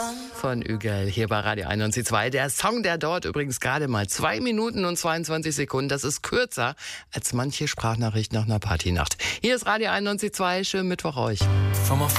von Ügel hier bei Radio 91.2. Der Song, der dauert übrigens gerade mal 2 Minuten und 22 Sekunden. Das ist kürzer als manche Sprachnachricht nach einer Partynacht. Hier ist Radio 91.2. Schönen Mittwoch euch.